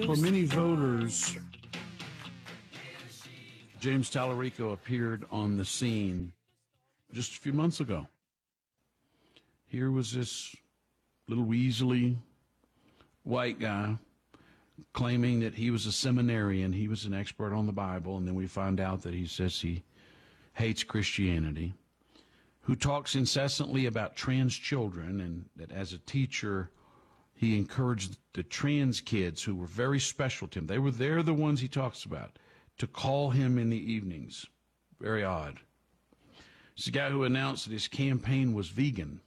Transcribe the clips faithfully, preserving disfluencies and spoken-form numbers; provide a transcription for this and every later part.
For many voters, James Tallarico appeared on the scene just a few months ago. Here was this little weaselly white guy claiming that he was a seminarian, he was an expert on the Bible, and then we find out that he says he hates Christianity, who talks incessantly about trans children, and that as a teacher, he encouraged the trans kids who were very special to him. They were, they're the ones he talks about, to call him in the evenings. Very odd. He's a guy who announced that his campaign was vegan.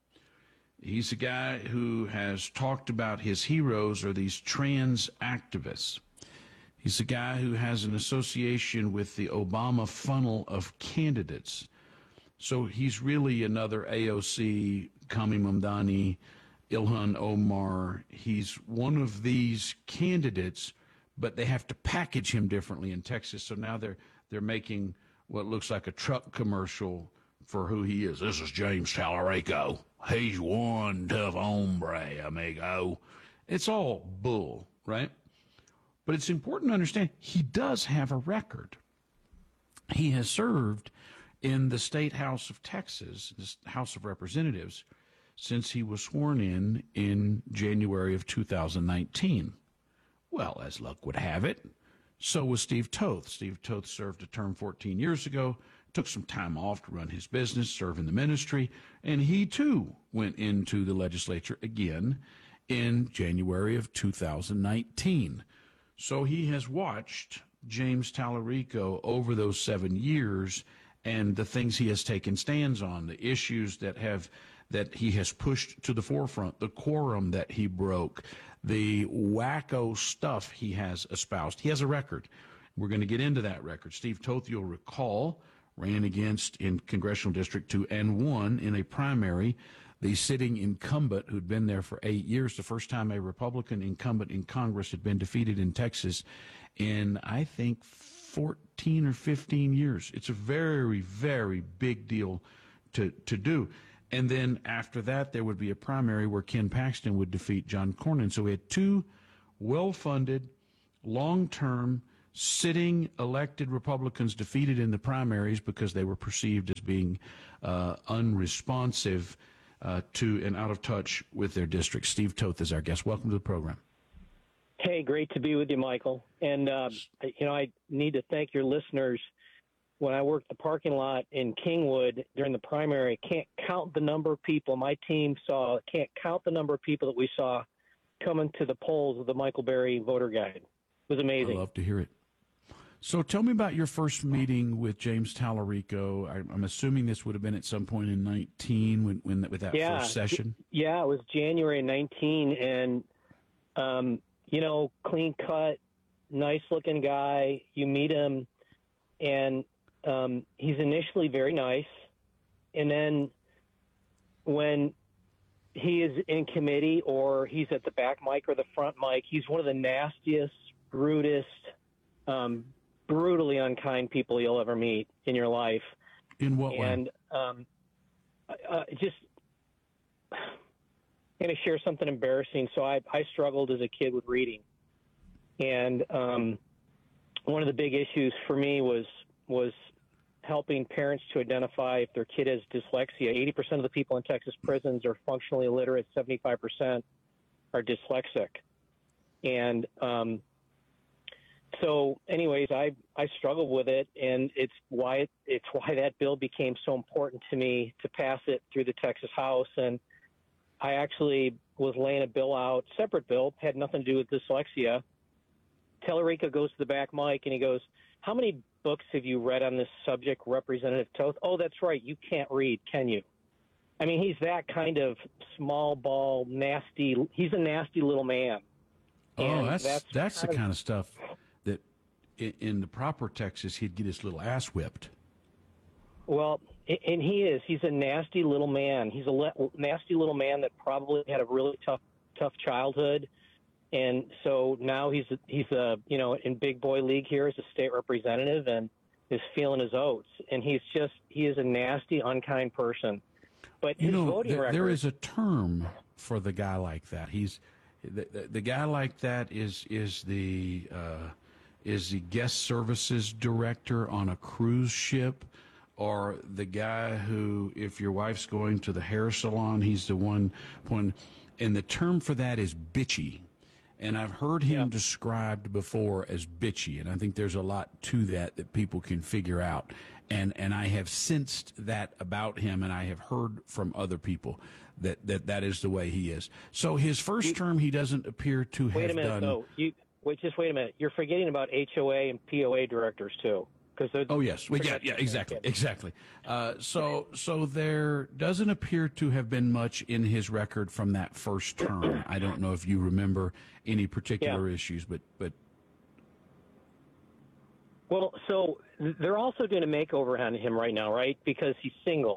He's a guy who has talked about his heroes are these trans activists. He's a guy who has an association with the Obama funnel of candidates. So he's really another A O C, Kami Mamdani, Ilhan Omar. He's one of these candidates, but they have to package him differently in Texas. So now they're they're making what looks like a truck commercial for who he is. This is James Tallarico. He's one tough hombre, amigo. It's all bull, right? But it's important to understand he does have a record. He has served in the State House of Texas, the House of Representatives, since he was sworn in in January of two thousand nineteen. Well, as luck would have it, so was Steve Toth. Steve Toth served a term fourteen years ago, took some time off to run his business, serve in the ministry, and he too went into the legislature again in January of two thousand nineteen. So he has watched James Tallarico over those seven years and the things he has taken stands on, the issues that have that he has pushed to the forefront, the quorum that he broke, the wacko stuff he has espoused. He has a record. We're going to get into that record. Steve Toth, you'll recall, ran against in Congressional District two and won in a primary the sitting incumbent who'd been there for eight years, the first time a Republican incumbent in Congress had been defeated in Texas in, I think, fourteen or fifteen years. It's a very, very big deal to, to do. And then after that, there would be a primary where Ken Paxton would defeat John Cornyn. So we had two well-funded, long-term, sitting elected Republicans defeated in the primaries because they were perceived as being uh, unresponsive uh, to and out of touch with their district. Steve Toth is our guest. Welcome to the program. Hey, great to be with you, Michael. And, uh, you know, I need to thank your listeners. When I worked the parking lot in Kingwood during the primary, can't count the number of people my team saw, can't count the number of people that we saw coming to the polls with the Michael Berry voter guide. It was amazing. I love to hear it. So tell me about your first meeting with James Tallarico. I'm assuming this would have been at some point in nineteen when, when with that yeah, first session. Yeah, it was January nineteen, and um, you know, clean cut, nice looking guy. You meet him, and um, he's initially very nice, and then when he is in committee or he's at the back mic or the front mic, he's one of the nastiest, rudest, um, brutally unkind people you'll ever meet in your life. In what and, way? And um, uh, just I'm going to share something embarrassing. So I, I struggled as a kid with reading, and um, one of the big issues for me was was helping parents to identify if their kid has dyslexia. eighty percent of the people in Texas prisons are functionally illiterate. seventy-five percent are dyslexic, and um, So anyways, I, I struggled with it, and it's why it's why that bill became so important to me to pass it through the Texas House. And I actually was laying a bill out, separate bill, had nothing to do with dyslexia. Tallarico goes to the back mic, and he goes, "How many books have you read on this subject, Representative Toth?" "Oh, that's right. You can't read, can you?" I mean, he's that kind of small ball, nasty. He's a nasty little man. Oh, And that's that's, that's the kind of, kind of stuff that in, in the proper Texas he'd get his little ass whipped. Well, and he is. He's a nasty little man. He's a le- nasty little man that probably had a really tough, tough childhood, and so now he's he's a you know in big boy league here as a state representative and is feeling his oats. And he's just he is a nasty, unkind person. But you his know, voting there, record, there is a term for the guy like that. He's The, the, the guy like that is is the uh, is the guest services director on a cruise ship, or the guy who, if your wife's going to the hair salon, he's the one when, and the term for that is bitchy. And I've heard him yeah. described before as bitchy, and I think there's a lot to that that people can figure out. And and I have sensed that about him, and I have heard from other people that that, that is the way he is. So his first you, term, he doesn't appear to have done. Wait a minute, done, though. You, wait, just wait a minute. You're forgetting about H O A and P O A directors, too. Oh, yes. Well, yeah, yeah, exactly, exactly. Uh, so, so there doesn't appear to have been much in his record from that first term. I don't know if you remember any particular yeah. issues, but, but. Well, so they're also doing a makeover on him right now, right? Because he's single.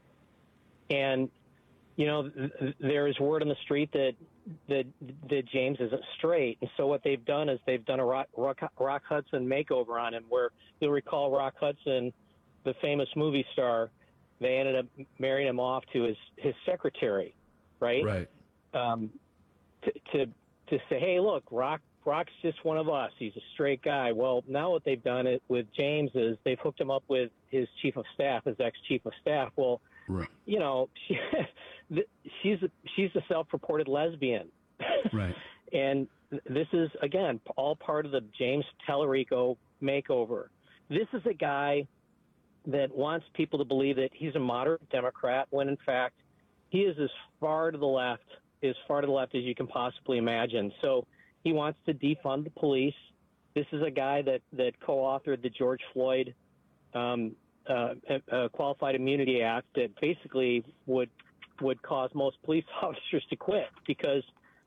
And, you know, th- there is word on the street that, that that James isn't straight. And so what they've done is they've done a Rock, Rock, Rock Hudson makeover on him, where you'll recall Rock Hudson, the famous movie star, they ended up marrying him off to his, his secretary, right? Right. Um, to, to to say, hey, look, Rock Rock's just one of us. He's a straight guy. Well, now what they've done it with James is they've hooked him up with his chief of staff, his ex-chief of staff. Well, right. you know, she, she's a, she's a self-reported lesbian. Right. And this is, again, all part of the James Tallarico makeover. This is a guy that wants people to believe that he's a moderate Democrat when, in fact, he is as far to the left, as far to the left as you can possibly imagine. So he wants to defund the police. This is a guy that, that co-authored the George Floyd um, uh, uh, Qualified Immunity Act that basically would would cause most police officers to quit because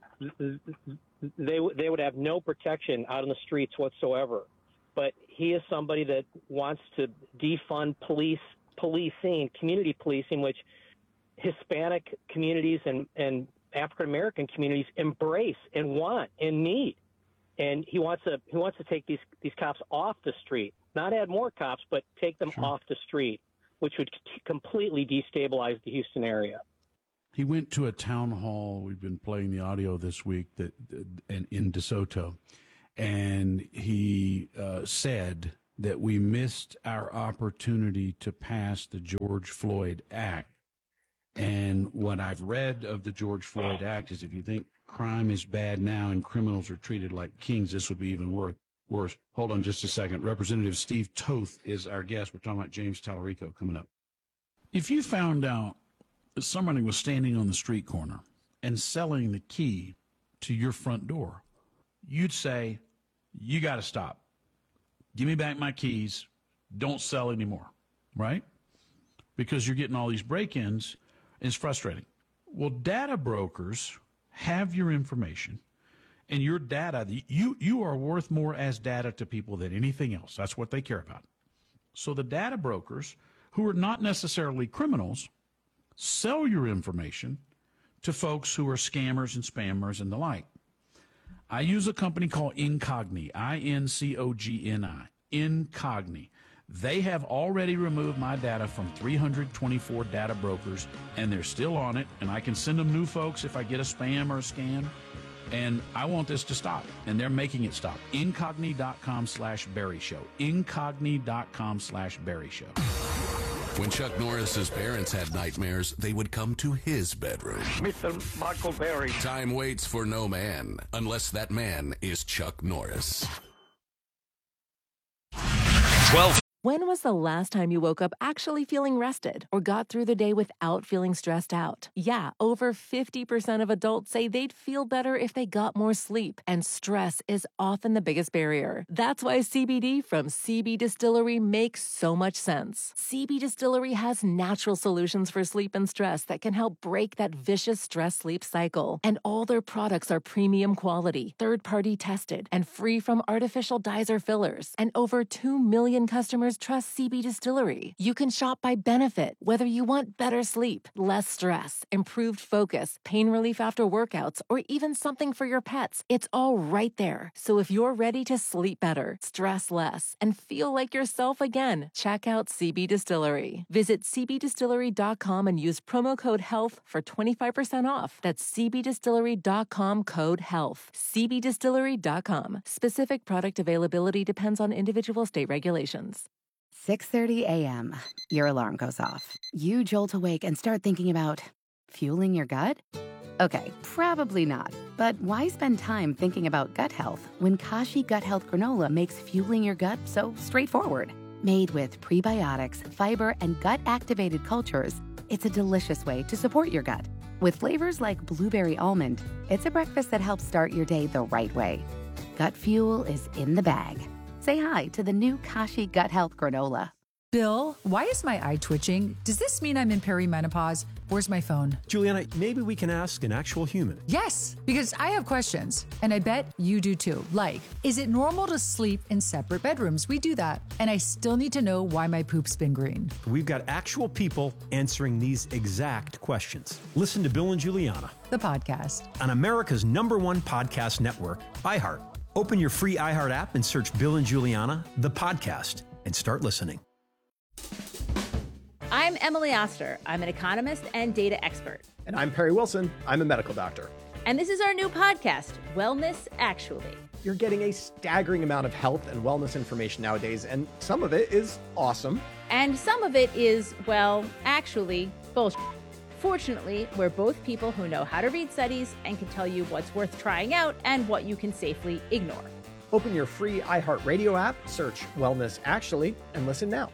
they they would have no protection out on the streets whatsoever. But he is somebody that wants to defund police policing, community policing, which Hispanic communities and, and African American communities embrace and want and need. And he wants to he wants to take these these cops off the street, not add more cops, but take them Sure. off the street, which would t- completely destabilize the Houston area. He went to a town hall. We've been playing the audio this week that in, in DeSoto, and he uh, said that we missed our opportunity to pass the George Floyd Act. And what I've read of the George Floyd Act is if you think crime is bad now and criminals are treated like kings, this would be even worse. Worse. Hold on just a second. Representative Steve Toth is our guest. We're talking about James Tallarico coming up. If you found out that somebody was standing on the street corner and selling the key to your front door, you'd say, you got to stop. Give me back my keys. Don't sell anymore, right? Because you're getting all these break-ins. It's frustrating. Well, data brokers have your information, and your data, you, you are worth more as data to people than anything else. That's what they care about. So the data brokers, who are not necessarily criminals, sell your information to folks who are scammers and spammers and the like. I use a company called Incogni, I N C O G N I, Incogni. They have already removed my data from three hundred twenty-four data brokers, and they're still on it, and I can send them new folks if I get a spam or a scam, and I want this to stop, and they're making it stop. Incogni.com slash Barry Show. Incogni.com slash Barry Show. When Chuck Norris's parents had nightmares, they would come to his bedroom. Mister Michael Berry. Time waits for no man, unless that man is Chuck Norris. twelve. When was the last time you woke up actually feeling rested or got through the day without feeling stressed out? Yeah, over fifty percent of adults say they'd feel better if they got more sleep, and stress is often the biggest barrier. That's why C B D from C B Distillery makes so much sense. C B Distillery has natural solutions for sleep and stress that can help break that vicious stress-sleep cycle. And all their products are premium quality, third-party tested, and free from artificial dyes or fillers. And over two million customers customers trust C B Distillery. You can shop by benefit, whether you want better sleep, less stress, improved focus, pain relief after workouts, or even something for your pets. It's all right there. So if you're ready to sleep better, stress less, and feel like yourself again, check out C B Distillery. Visit c b distillery dot com and use promo code HEALTH for twenty-five percent off. That's c b distillery dot com code HEALTH. c b distillery dot com. Specific product availability depends on individual state regulations. six thirty a.m. Your alarm goes off. You jolt awake and start thinking about fueling your gut? Okay, probably not. But why spend time thinking about gut health when Kashi Gut Health Granola makes fueling your gut so straightforward? Made with prebiotics, fiber, and gut-activated cultures, it's a delicious way to support your gut. With flavors like blueberry almond, it's a breakfast that helps start your day the right way. Gut fuel is in the bag. Say hi to the new Kashi Gut Health Granola. Bill, why is my eye twitching? Does this mean I'm in perimenopause? Where's my phone? Juliana, maybe we can ask an actual human. Yes, because I have questions, and I bet you do too. Like, is it normal to sleep in separate bedrooms? We do that. And I still need to know why my poop's been green. We've got actual people answering these exact questions. Listen to Bill and Juliana, The podcast. on America's number one podcast network, iHeart. Open your free iHeart app and search Bill and Juliana, the podcast, and start listening. I'm Emily Oster. I'm an economist and data expert. And I'm Perry Wilson. I'm a medical doctor. And this is our new podcast, Wellness Actually. You're getting a staggering amount of health and wellness information nowadays, and some of it is awesome. And some of it is, well, actually, bullshit. Fortunately, we're both people who know how to read studies and can tell you what's worth trying out and what you can safely ignore. Open your free iHeartRadio app, search Wellness Actually, and listen now.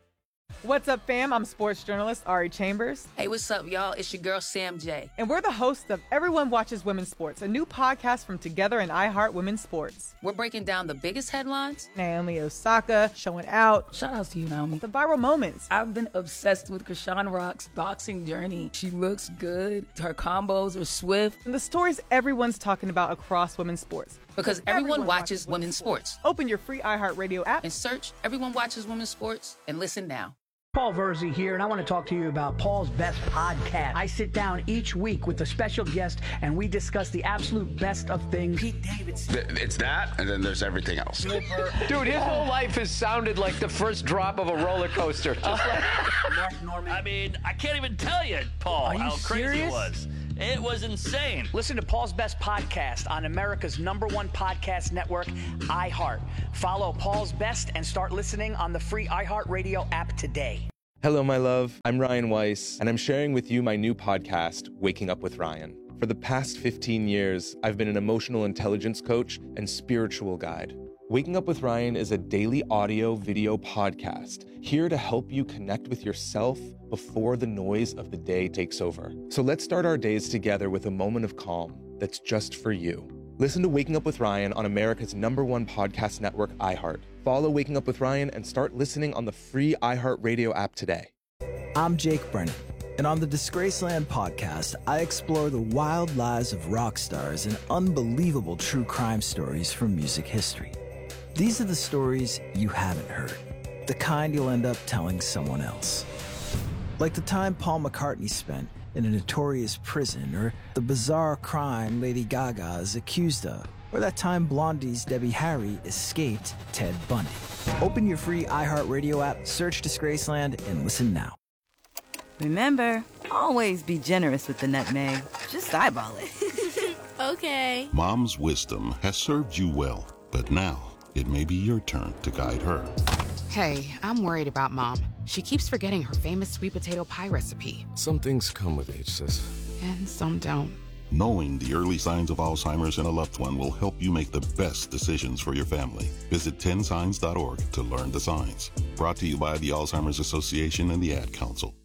What's up, fam? I'm sports journalist Ari Chambers. Hey, what's up, y'all? It's your girl, Sam J. And we're the hosts of Everyone Watches Women's Sports, a new podcast from Together and iHeart Women's Sports. We're breaking down the biggest headlines. Naomi Osaka showing out. Shout out to you, Naomi. The viral moments. I've been obsessed with Krishan Rock's boxing journey. She looks good. Her combos are swift. And the stories everyone's talking about across women's sports. Because everyone, everyone watches, watches women's sports. sports. Open your free iHeartRadio app and search Everyone Watches Women's Sports and listen now. Paul Verzi here, and I want to talk to you about Paul's Best Podcast. I sit down each week with a special guest, and we discuss the absolute best of things. Pete Davidson. It's that, and then there's everything else. Dude, his whole life has sounded like the first drop of a roller coaster. Just like Mark Norman. I mean, I can't even tell you, Paul, Are you how crazy serious? it was. It was insane. Listen to Paul's Best Podcast on America's number one podcast network, iHeart. Follow Paul's Best and start listening on the free iHeartRadio app today. Hello, my love. I'm Ryan Weiss, and I'm sharing with you my new podcast, Waking Up with Ryan. For the past fifteen years, I've been an emotional intelligence coach and spiritual guide. Waking Up with Ryan is a daily audio video podcast here to help you connect with yourself before the noise of the day takes over. So let's start our days together with a moment of calm that's just for you. Listen to Waking Up with Ryan on America's number one podcast network, iHeart. Follow Waking Up with Ryan and start listening on the free iHeartRadio app today. I'm Jake Brennan, and on the Disgraceland podcast, I explore the wild lives of rock stars and unbelievable true crime stories from music history. These are the stories you haven't heard, the kind you'll end up telling someone else. Like the time Paul McCartney spent in a notorious prison, or the bizarre crime Lady Gaga is accused of, or that time Blondie's Debbie Harry escaped Ted Bundy. Open your free iHeartRadio app, search Disgraceland, and listen now. Remember, always be generous with the nutmeg. Just eyeball it. Okay. Mom's wisdom has served you well, but now it may be your turn to guide her. Hey, I'm worried about Mom. She keeps forgetting her famous sweet potato pie recipe. Some things come with age, sis. And some don't. Knowing the early signs of Alzheimer's in a loved one will help you make the best decisions for your family. Visit ten signs dot org to learn the signs. Brought to you by the Alzheimer's Association and the Ad Council.